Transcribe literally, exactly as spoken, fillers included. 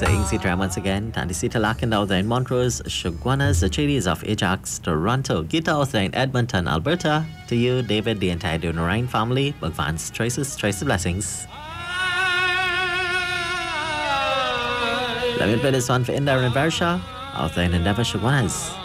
saying Sitram once again, Tandi Sita Lakandao in Montrose, Shugwanas, the Chadies of Ajax, Toronto, Gita in Edmonton, Alberta. To you, David, the entire Dunarine family, Bhagwan's choices, choice blessings. Let me play this one for Indar and Varsha, out there in Endeavour Shugwanas.